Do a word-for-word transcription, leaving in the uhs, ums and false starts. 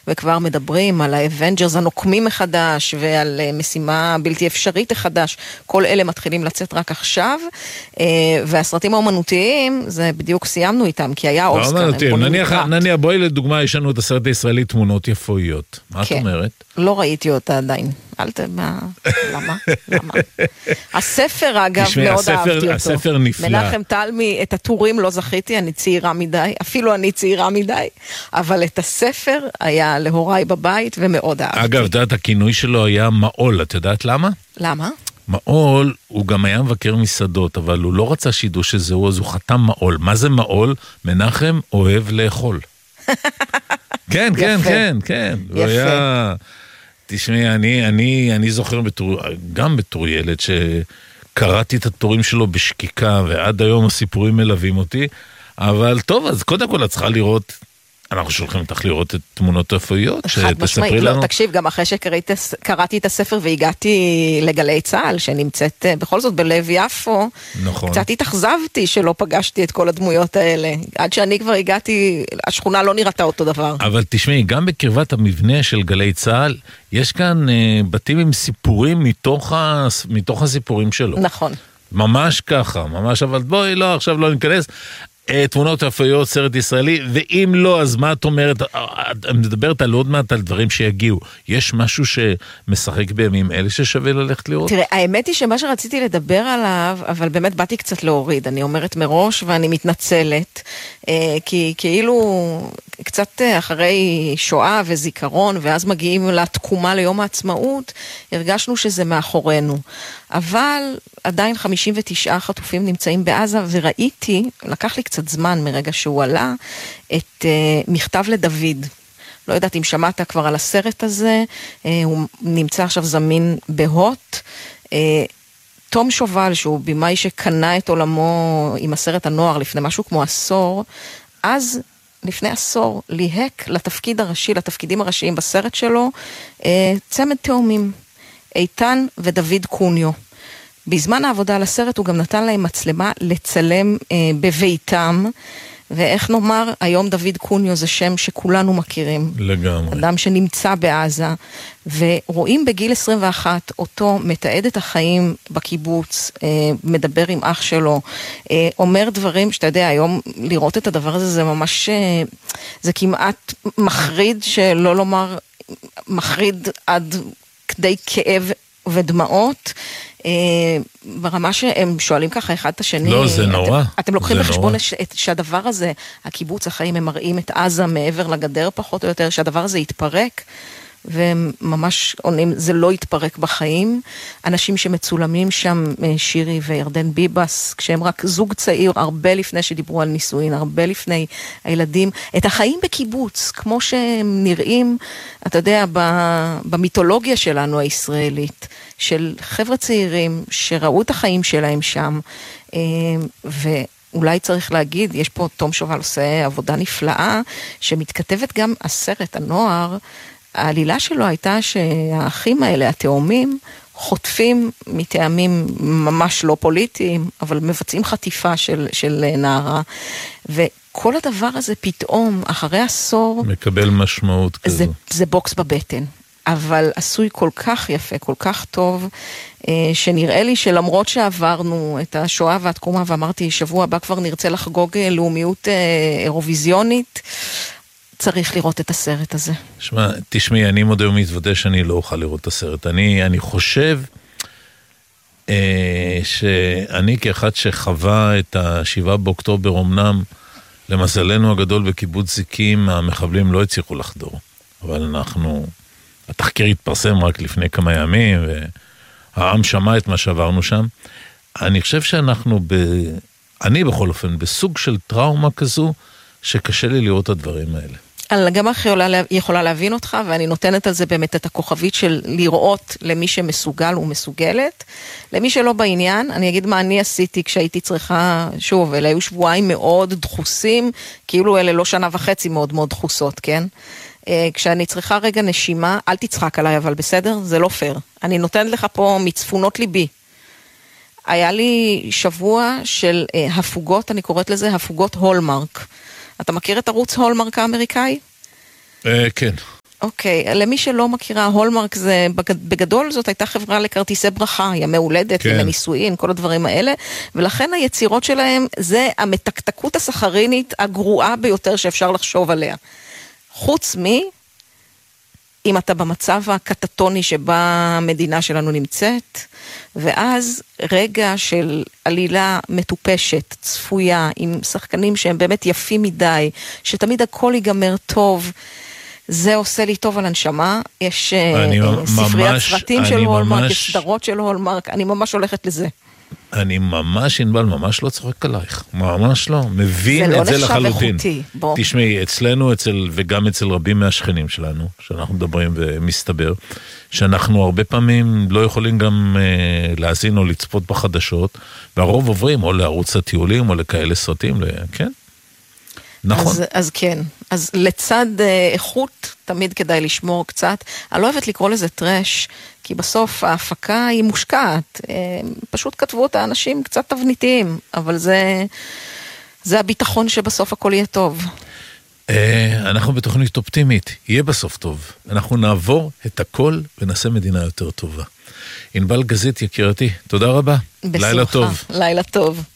וכבר מדברים על האבנג'רס הנוקמים מחדש, ועל משימה בלתי אפשרית מחדש. כל אלה מתחילים לצאת רק עכשיו, והסרטים האומנותיים, זה בדיוק סיימנו איתם, כי היה אוסקר. נניח, בואי לדוגמה, יש לנו את הסרט הישראלי תמונות יפויות. מה את אומרת? לא ראיתי אותה עדיין. אל תמה, למה? למה? הספר, אגב, מאוד אהבתי אותו. הספר נפלא. מנחם תלמי, את הטורים לא זכיתי, אני צעירה מדי, אפילו אני צעירה מדי, אבל את הספר היה להוריי בבית ומאוד אהבתי. אגב, את יודעת, הכינוי שלו היה מעול, את יודעת למה? למה? מעול, הוא גם היה מבקר מסעדות, אבל הוא לא רצה שידעו שזהו, אז הוא חתם מעול. מה זה מעול? מנחם אוהב לאכול. כן, כן, כן, כן. יפה. הוא היה... תשמעי, אני, אני, אני זוכר בתור, גם בתור ילד שקראתי את התורים שלו בשקיקה, ועד היום הסיפורים מלווים אותי, אבל טוב, אז קודם כל את צריכה לראות, אנחנו שולחים אותך לראות את תמונות רפואיות, שתספרי לנו. לא, תקשיב, גם אחרי שקראתי את הספר והגעתי לגלי צהל, שנמצאת בכל זאת בלב יפו, נכון. קצת התאכזבתי שלא פגשתי את כל הדמויות האלה. עד שאני כבר הגעתי, השכונה לא נראתה אותו דבר. אבל תשמעי, גם בקרבת המבנה של גלי צהל, יש כאן אה, בתים עם סיפורים מתוך, ה, מתוך הסיפורים שלו. נכון. ממש ככה, ממש, אבל בואי, לא, עכשיו לא ניכנס. תמונות רפואיות, סרט ישראלי, ואם לא, אז מה את אומרת? את מדברת על עוד מעט על דברים שיגיעו. יש משהו שמשחק בימים אלה ששווה ללכת לראות? תראה, האמת היא שמה שרציתי לדבר עליו, אבל באמת באתי קצת להוריד. אני אומרת מראש ואני מתנצלת, כי כאילו קצת אחרי שואה וזיכרון, ואז מגיעים לתקומה ליום העצמאות, הרגשנו שזה מאחורינו. אבל עדיין חמישים ותשעה חטופים נמצאים בעזה, וראיתי, לקח לי קצת זמן מרגע שהוא עלה, את uh, מכתב לדוד. לא יודעת אם שמעת כבר על הסרט הזה, uh, הוא נמצא עכשיו זמין בהוט. Uh, תום שובל, שהוא במאי שקנה את עולמו עם הסרט הנוער לפני משהו כמו עשור, אז לפני עשור ליהק לתפקיד הראשי, לתפקידים הראשיים בסרט שלו, uh, צמד תאומים, איתן ודוד קוניו. בזמן העבודה על הסרט הוא גם נתן להם מצלמה לצלם אה, בביתם, ואיך נאמר, היום דוד קוניו זה שם שכולנו מכירים. לגמרי. אדם שנמצא בעזה, ורואים בגיל עשרים ואחת אותו מתעד את החיים בקיבוץ, אה, מדבר עם אח שלו, אה, אומר דברים שאתה יודע, היום לראות את הדבר הזה זה ממש, אה, זה כמעט מחריד, שלא לומר מחריד עד כדי כאב ודמעות, ברמה שהם שואלים ככה אחד את השני. לא, זה נורא. אתם לוקחים בחשבון שהדבר הזה, הקיבוץ החיים, הם מראים את עזה מעבר לגדר פחות או יותר, שהדבר הזה יתפרק, והם ממש עונים, זה לא יתפרק בחיים. אנשים שמצולמים שם, שירי וירדן ביבס, כשהם רק זוג צעיר, הרבה לפני שדיברו על נישואין, הרבה לפני הילדים, את החיים בקיבוץ, כמו שהם נראים, אתה יודע, במיתולוגיה שלנו הישראלית, של חבר'ה צעירים שראו את החיים שלהם שם, ואולי צריך להגיד, יש פה תום שובל עושה עבודה נפלאה, שמתכתבת גם הסרט הנוער, העלילה שלו הייתה שהאחים האלה, התאומים, חוטפים מטעמים ממש לא פוליטיים, אבל מבצעים חטיפה של, של נערה, וכל הדבר הזה פתאום, אחרי עשור, מקבל משמעות כזו. זה, זה בוקס בבטן, אבל עשוי כל כך יפה, כל כך טוב, שנראה לי שלמרות שעברנו את השואה והתקומה, ואמרתי, שבוע הבא כבר נרצה לחגוג לאומיות אירוויזיונית, צריך לראות את הסרט הזה. שמה, תשמעי, אני מודה ומתוודה שאני לא אוכל לראות את הסרט. אני, אני חושב אה, שאני כאחד שחווה את השבעה באוקטובר, אמנם למזלנו הגדול בקיבוץ זיקים, המחבלים לא הצליחו לחדור. אבל אנחנו, התחקיר התפרסם רק לפני כמה ימים, והעם שמע את מה שעברנו שם. אני חושב שאנחנו, ב, אני בכל אופן, בסוג של טראומה כזו, שקשה לי לראות את הדברים האלה. אני גם יכולה, יכולה להבין אותך, ואני נותנת על זה באמת את הכוכבית של לראות למי שמסוגל ומסוגלת. למי שלא בעניין, אני אגיד מה אני עשיתי כשהייתי צריכה, שוב, אלה היו שבועיים מאוד דחוסים, כאילו אלה לא שנה וחצי מאוד מאוד דחוסות, כן? כשאני צריכה רגע נשימה, אל תצחק עליי, אבל בסדר? זה לא פייר. אני נותנת לך פה מצפונות ליבי. היה לי שבוע של הפוגות, אני קוראת לזה הפוגות הולמרק. אתה מכיר את ערוץ הולמרק האמריקאי? אה, כן. אוקיי, למי שלא מכירה, הולמרק זה, בגדול זאת הייתה חברה לכרטיסי ברכה, ימי הולדת, ימי נישואין, כל הדברים האלה, ולכן היצירות שלהם זה המתקתקות הסחרינית הגרועה ביותר שאפשר לחשוב עליה. חוץ מי, אם אתה במצב הקטטוני שבה המדינה שלנו נמצאת, ואז רגע של עלילה מטופשת, צפויה, עם שחקנים שהם באמת יפים מדי, שתמיד הכל ייגמר טוב, זה עושה לי טוב על הנשמה. יש ספריית סרטים של הולמרק, יש סדרות של הולמרק, אני ממש הולכת לזה. אני ממש, ענבל, ממש לא צוחק עלייך. ממש לא. מבין את זה לחלוטין. תשמעי, אצלנו, אצל, וגם אצל רבים מהשכנים שלנו, שאנחנו מדברים ומסתבר, שאנחנו הרבה פעמים לא יכולים גם אה, להזין או לצפות בחדשות, והרוב עוברים או לערוץ הטיולים או לכאלה סרטים, כן? נכון. אז, אז כן. אז לצד אה, איכות, תמיד כדאי לשמור קצת. אני לא אוהבת לקרוא לזה טרש, כי בסוף ההפקה היא מושקעת. אה, פשוט כתבו את האנשים קצת תבניתיים, אבל זה, זה הביטחון שבסוף הכל יהיה טוב. אה, אנחנו בתוכנית אופטימית, יהיה בסוף טוב. אנחנו נעבור את הכל ונעשה מדינה יותר טובה. ענבל גזית, יקירתי, תודה רבה. בשמחה. לילה טוב. לילה טוב.